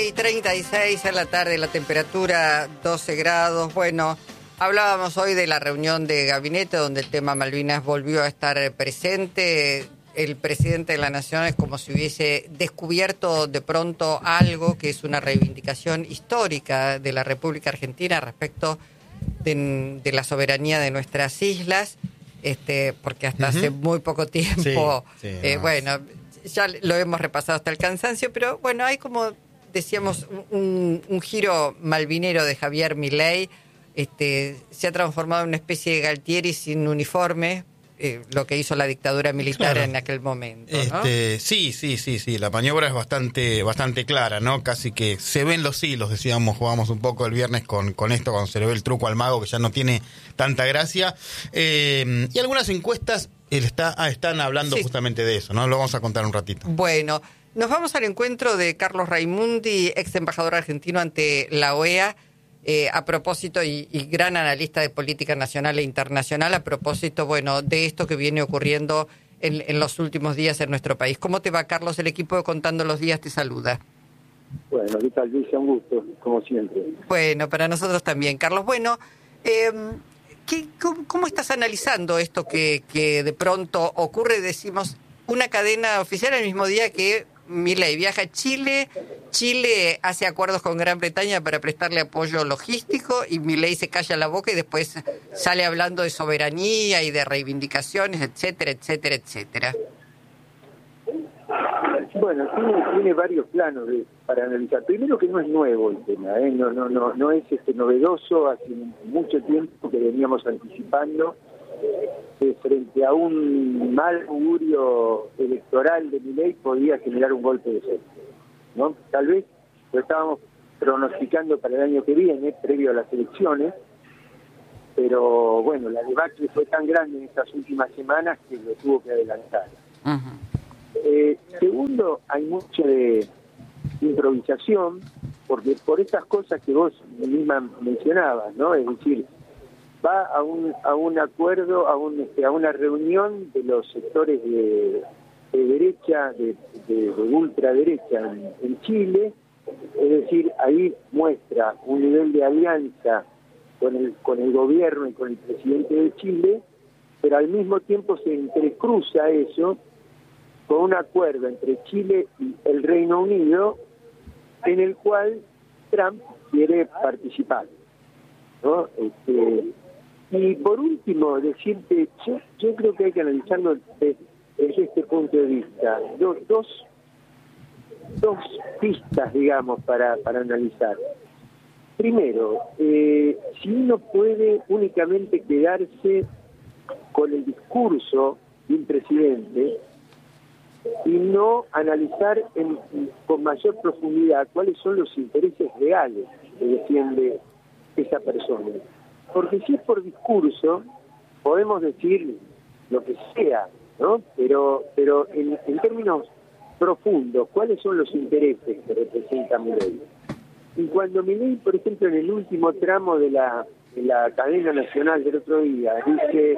7:36 en la tarde, la temperatura 12 grados. Bueno, hablábamos hoy de la reunión de gabinete donde el tema Malvinas volvió a estar presente. El presidente de la Nación es como si hubiese descubierto de pronto algo que es una reivindicación histórica de la República Argentina respecto de la soberanía de nuestras islas, porque hasta hace muy poco tiempo, bueno, ya lo hemos repasado hasta el cansancio, pero bueno, hay como decíamos un giro malvinero de Javier Milei. Se ha transformado en una especie de Galtieri sin uniforme, lo que hizo la dictadura militar en aquel momento, ¿no? Sí, la maniobra es bastante clara, ¿no? Casi que se ven los hilos, decíamos, jugamos un poco el viernes con esto, cuando se le ve el truco al mago, que ya no tiene tanta gracia. Y algunas encuestas están hablando justamente de eso, ¿no? Lo vamos a contar un ratito. Bueno, nos vamos al encuentro de Carlos Raimundi, ex embajador argentino ante la OEA, a propósito, y gran analista de política nacional e internacional, a propósito, bueno, de esto que viene ocurriendo en los últimos días en nuestro país. ¿Cómo te va, Carlos? El equipo de Contando los Días te saluda. Bueno, ¿qué tal, Luis? Un gusto, como siempre. Bueno, para nosotros también, Carlos. Bueno, ¿cómo estás analizando esto que de pronto ocurre? Decimos, una cadena oficial el mismo día que Milei viaja a Chile. Chile hace acuerdos con Gran Bretaña para prestarle apoyo logístico y Milei se calla la boca y después sale hablando de soberanía y de reivindicaciones, etcétera, etcétera, etcétera. Bueno, tiene varios planos para analizar. Primero, que no es nuevo el tema, no es novedoso. Hace mucho tiempo que veníamos anticipando frente a un mal augurio electoral de Milei podía generar un golpe de efecto, ¿no? Tal vez lo estábamos pronosticando para el año que viene, previo a las elecciones, pero bueno, la debacle fue tan grande en estas últimas semanas que lo tuvo que adelantar. Segundo, hay mucho de improvisación, porque por estas cosas que vos misma mencionabas, ¿no? Es decir, va a un acuerdo, a una reunión de los sectores de derecha, de ultraderecha en Chile. Es decir, ahí muestra un nivel de alianza con el gobierno y con el presidente de Chile, pero al mismo tiempo se entrecruza eso con un acuerdo entre Chile y el Reino Unido en el cual Trump quiere participar, ¿no? Y por último, decirte, yo creo que hay que analizarlo desde este punto de vista. Dos pistas, digamos, para analizar. Primero, si uno puede únicamente quedarse con el discurso de un presidente y no analizar con mayor profundidad cuáles son los intereses reales que defiende esa persona. Porque si es por discurso, podemos decir lo que sea, ¿no? Pero en términos profundos, ¿cuáles son los intereses que representa Milei? Y cuando Milei, por ejemplo, en el último tramo de la cadena nacional del otro día, dice,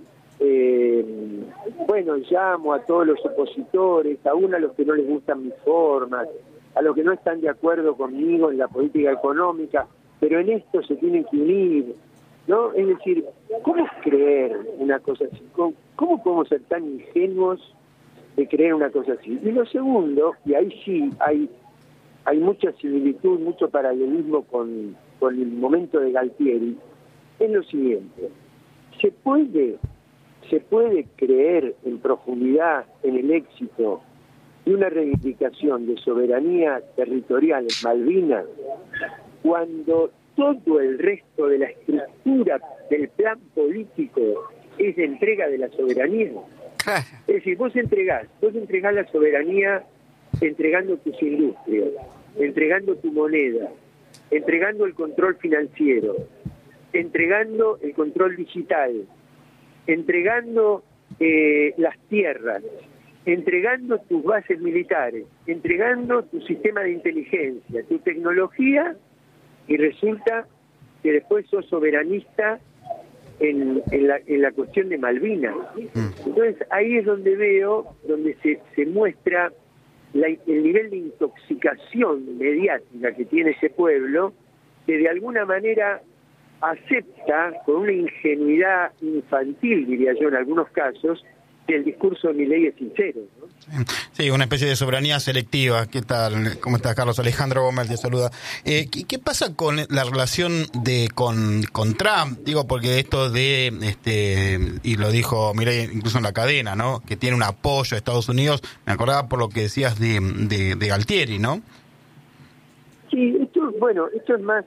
bueno, llamo a todos los opositores, aún a los que no les gustan mis formas, a los que no están de acuerdo conmigo en la política económica, pero en esto se tienen que unir, ¿no? Es decir, ¿cómo creer una cosa así? ¿Cómo podemos ser tan ingenuos de creer una cosa así? Y lo segundo, y ahí sí hay mucha similitud, mucho paralelismo con el momento de Galtieri, es lo siguiente: se puede creer en profundidad en el éxito de una reivindicación de soberanía territorial en Malvinas cuando todo el resto de la estructura del plan político es de entrega de la soberanía. Es decir, vos entregás la soberanía entregando tus industrias, entregando tu moneda, entregando el control financiero, entregando el control digital, entregando las tierras, entregando tus bases militares, entregando tu sistema de inteligencia, tu tecnología, y resulta que después sos soberanista en la cuestión de Malvinas. Entonces ahí es donde veo, donde se muestra el nivel de intoxicación mediática que tiene ese pueblo, que de alguna manera acepta con una ingenuidad infantil, diría yo en algunos casos, que el discurso de Milei es sincero, ¿no? Sí, una especie de soberanía selectiva. ¿Qué tal? ¿Cómo estás, Carlos? Alejandro Gómez te saluda. ¿Qué pasa con la relación con Trump? Digo, porque esto y lo dijo Milei incluso en la cadena, ¿no? Que tiene un apoyo de Estados Unidos. Me acordaba por lo que decías de Galtieri, ¿no? Sí, esto es más,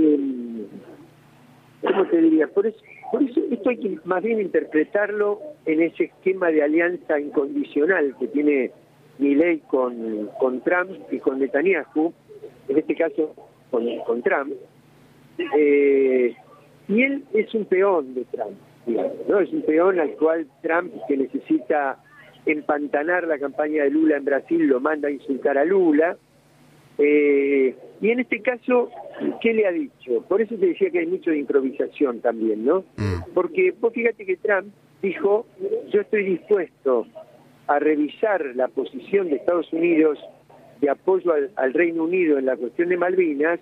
¿cómo te diría? Por eso esto hay que más bien interpretarlo en ese esquema de alianza incondicional que tiene Milei con Trump y con Netanyahu, en este caso con Trump, y él es un peón de Trump, digamos, ¿no? Es un peón al cual Trump, que necesita empantanar la campaña de Lula en Brasil, lo manda a insultar a Lula. Y en este caso, ¿qué le ha dicho? Por eso te decía que hay mucho de improvisación también, ¿no? Porque vos fíjate que Trump dijo, yo estoy dispuesto a revisar la posición de Estados Unidos de apoyo al Reino Unido en la cuestión de Malvinas,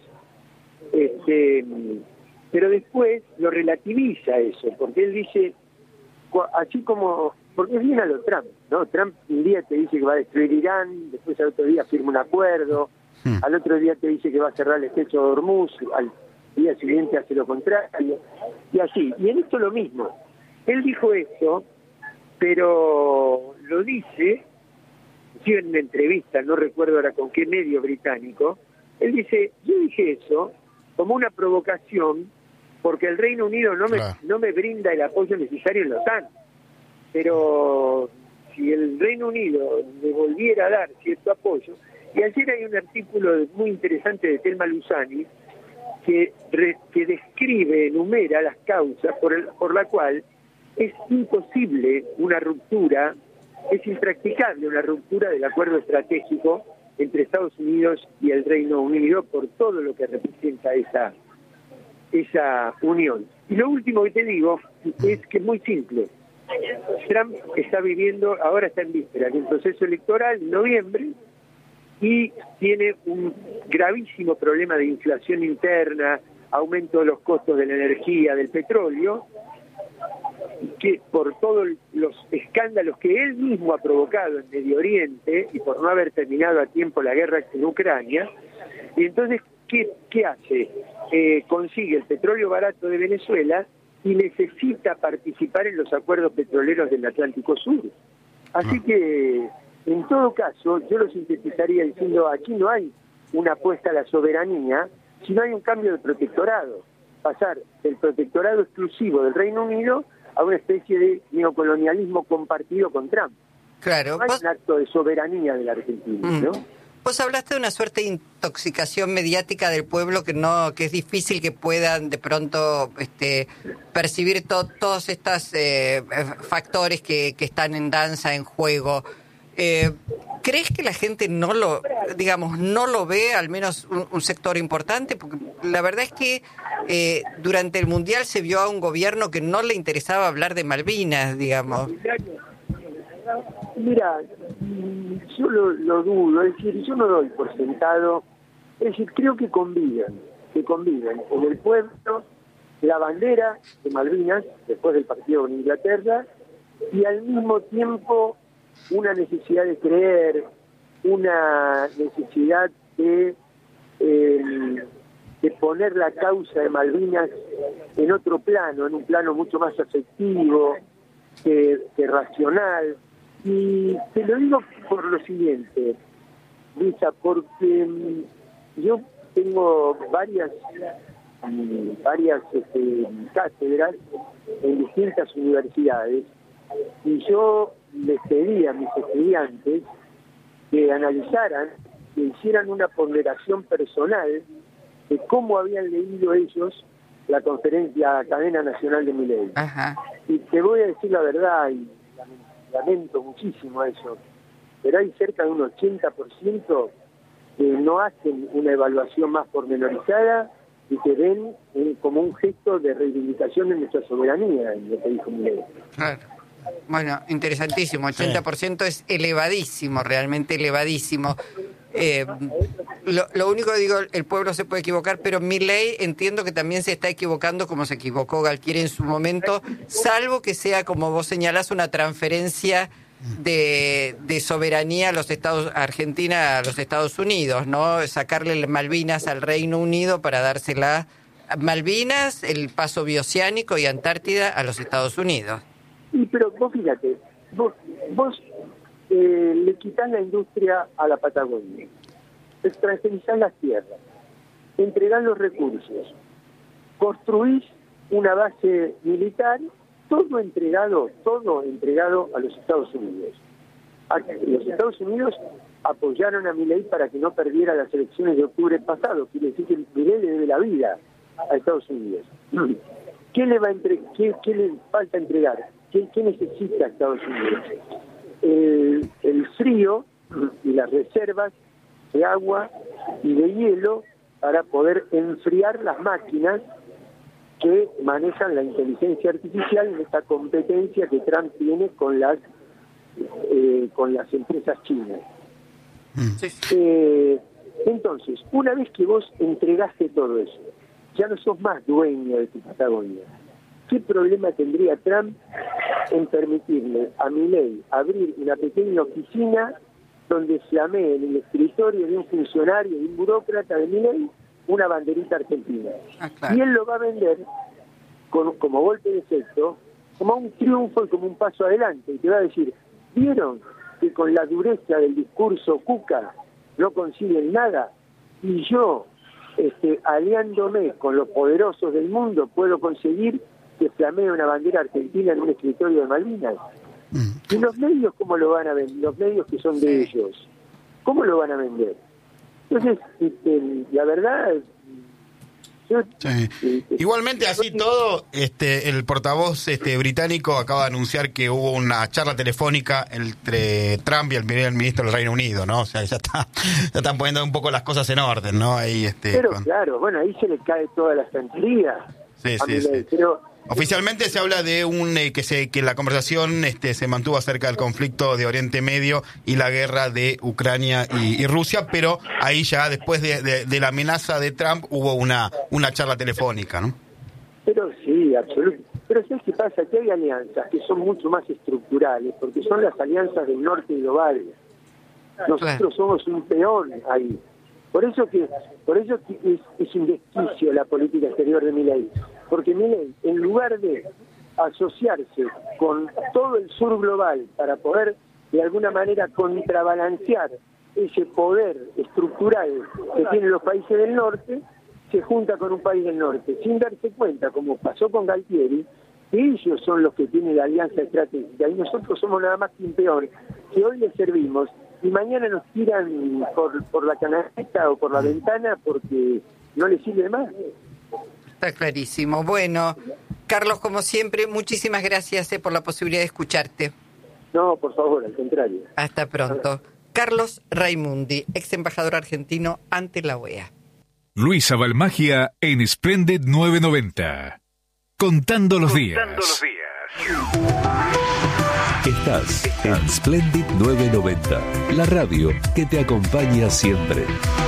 pero después lo relativiza eso, porque él dice, así como, porque es bien a lo Trump, ¿no? Trump un día te dice que va a destruir Irán, después al otro día firma un acuerdo, al otro día te dice que va a cerrar el estrecho de Hormuz, al día siguiente hace lo contrario, y así. Y en esto lo mismo. Él dijo esto, pero lo dice, yo en una entrevista, no recuerdo ahora con qué medio británico, él dice, yo dije eso como una provocación porque el Reino Unido no me brinda el apoyo necesario en la OTAN. Pero si el Reino Unido le volviera a dar cierto apoyo, y ayer hay un artículo muy interesante de Thelma Lusani que describe, enumera las causas por la cual es imposible una ruptura, es impracticable una ruptura del acuerdo estratégico entre Estados Unidos y el Reino Unido por todo lo que representa esa unión. Y lo último que te digo es que es muy simple. Trump ahora está en vísperas de un proceso electoral en noviembre y tiene un gravísimo problema de inflación interna, aumento de los costos de la energía, del petróleo, que por todos los escándalos que él mismo ha provocado en Medio Oriente y por no haber terminado a tiempo la guerra en Ucrania. Y entonces, ¿qué hace? Consigue el petróleo barato de Venezuela y necesita participar en los acuerdos petroleros del Atlántico Sur. Así que, en todo caso, yo lo sintetizaría diciendo, aquí no hay una apuesta a la soberanía, sino hay un cambio de protectorado. Pasar del protectorado exclusivo del Reino Unido a una especie de neocolonialismo compartido con Trump. Claro. No hay un acto de soberanía de la Argentina, ¿no? Vos hablaste de una suerte de intoxicación mediática del pueblo que es difícil que puedan de pronto percibir todos estos factores que están en danza, en juego. ¿Crees que la gente no lo ve, al menos un sector importante? Porque la verdad es que durante el Mundial se vio a un gobierno que no le interesaba hablar de Malvinas, digamos. Mira, yo lo dudo, es decir, yo no doy por sentado, es decir, creo que conviven en el pueblo la bandera de Malvinas, después del partido con Inglaterra, y al mismo tiempo una necesidad de creer, una necesidad de poner la causa de Malvinas en otro plano, en un plano mucho más afectivo que racional. Y te lo digo por lo siguiente, Luisa, porque yo tengo varias cátedras en distintas universidades y yo les pedí a mis estudiantes que analizaran, que hicieran una ponderación personal de cómo habían leído ellos la cadena nacional de Milei. Y te voy a decir la verdad, y lamento muchísimo eso, pero hay cerca de un 80% que no hacen una evaluación más pormenorizada y que ven como un gesto de reivindicación de nuestra soberanía, en lo que dijo Milei. Claro. Bueno, interesantísimo. 80% es elevadísimo, realmente elevadísimo. Lo único que digo, el pueblo se puede equivocar, pero Milei entiendo que también se está equivocando como se equivocó Galtieri en su momento, salvo que sea, como vos señalás, una transferencia de soberanía a los Argentina a los Estados Unidos, ¿no? Sacarle Malvinas al Reino Unido para dársela Malvinas, el paso bioceánico y Antártida a los Estados Unidos. Y pero vos fíjate, vos le quitas la industria a la Patagonia, extranjerizás las tierras, entregás los recursos, construís una base militar, todo entregado a los Estados Unidos. Los Estados Unidos apoyaron a Milei para que no perdiera las elecciones de octubre pasado, quiere decir que Milei le debe la vida a Estados Unidos. ¿Qué le falta entregar? ¿Qué necesita Estados Unidos? El frío y las reservas de agua y de hielo para poder enfriar las máquinas que manejan la inteligencia artificial en esta competencia que Trump tiene con las empresas chinas. Entonces, una vez que vos entregaste todo eso, ya no sos más dueño de tu Patagonia. ¿Qué problema tendría Trump en permitirle a Milei abrir una pequeña oficina donde flamee en el escritorio de un funcionario, de un burócrata de Milei, una banderita argentina? Claro. Y él lo va a vender como golpe de efecto, como un triunfo y como un paso adelante. Y te va a decir, ¿vieron que con la dureza del discurso Cuca no consiguen nada? Y yo, aliándome con los poderosos del mundo, puedo conseguir que flamee una bandera argentina en un escritorio de Malvinas. ¿Y los medios cómo lo van a vender? Los medios que son de ellos, ¿cómo lo van a vender? Entonces, la verdad... Igualmente, así todo, el portavoz británico acaba de anunciar que hubo una charla telefónica entre Trump y el primer ministro del Reino Unido, ¿no? O sea, ya están poniendo un poco las cosas en orden, ¿no? Ahí, pero claro, bueno, ahí se le cae toda la santería. Sí. Pero oficialmente se habla de que la conversación se mantuvo acerca del conflicto de Oriente Medio y la guerra de Ucrania y Rusia, pero ahí ya después de la amenaza de Trump hubo una charla telefónica, ¿no? Pero sí, absolutamente. Pero ¿sabes qué pasa? Que hay alianzas que son mucho más estructurales, porque son las alianzas del norte global. Nosotros somos un peón ahí. Por eso que es un desquicio la política exterior de Milei. Porque Milei, en lugar de asociarse con todo el sur global para poder de alguna manera contrabalancear ese poder estructural que tienen los países del norte, se junta con un país del norte, sin darse cuenta, como pasó con Galtieri, que ellos son los que tienen la alianza estratégica y nosotros somos nada más que un peón, que hoy les servimos y mañana nos tiran por la canasta o por la ventana porque no les sirve más. Está clarísimo. Bueno, Carlos, como siempre, muchísimas gracias por la posibilidad de escucharte. No, por favor, al contrario. Hasta pronto. Carlos Raimundi, ex embajador argentino ante la OEA. Luisa Balmagia en Splendid 990. Contando los días. Estás en Splendid 990, la radio que te acompaña siempre.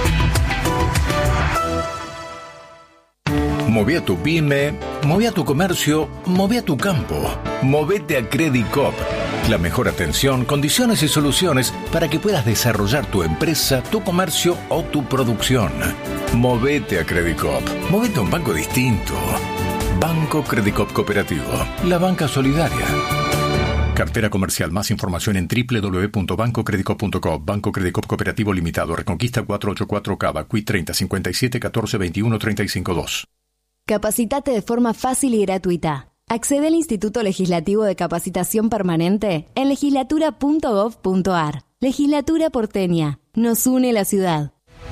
Moví a tu pyme, moví a tu comercio, moví a tu campo. Movete a Credit Coop. La mejor atención, condiciones y soluciones para que puedas desarrollar tu empresa, tu comercio o tu producción. Movete a Credit Coop. Movete a un banco distinto. Banco Credit Coop Cooperativo. La banca solidaria. Cartera comercial. Más información en www.bancocreditcoop.com. Banco Credit Coop Cooperativo Limitado. Reconquista 484 Cava. Qui 30 57 14 21 35 2. Capacitate de forma fácil y gratuita. Accede al Instituto Legislativo de Capacitación Permanente en legislatura.gov.ar. Legislatura porteña. Nos une la ciudad.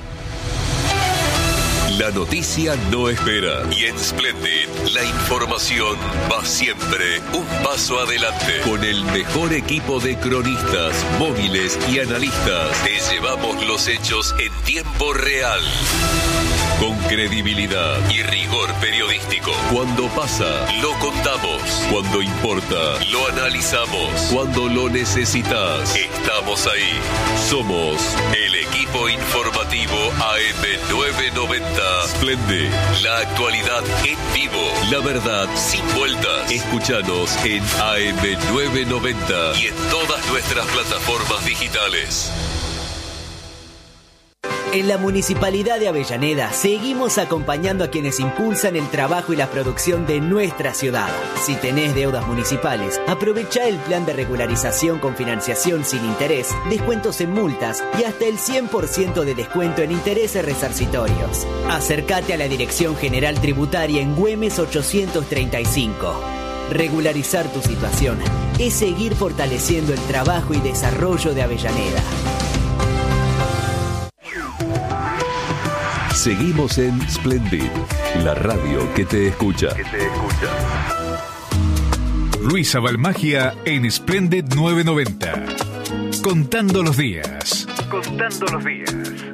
La noticia no espera. Y en Splendid, la información va siempre un paso adelante. Con el mejor equipo de cronistas, móviles y analistas, te llevamos los hechos en tiempo real. Con Credibilidad y rigor periodístico. Cuando pasa, lo contamos. Cuando importa, lo analizamos. Cuando lo necesitas, estamos ahí. Somos el equipo informativo AM990. Splendid, la actualidad en vivo. La verdad sin vueltas. Escúchanos en AM990 y en todas nuestras plataformas digitales. En la Municipalidad de Avellaneda seguimos acompañando a quienes impulsan el trabajo y la producción de nuestra ciudad. Si tenés deudas municipales, aprovecha el plan de regularización con financiación sin interés, descuentos en multas y hasta el 100% de descuento en intereses resarcitorios. Acércate a la Dirección General Tributaria en Güemes 835. Regularizar tu situación es seguir fortaleciendo el trabajo y desarrollo de Avellaneda. Seguimos en Splendid, la radio que te escucha. Luisa Balmagia en Splendid 990. Contando los días.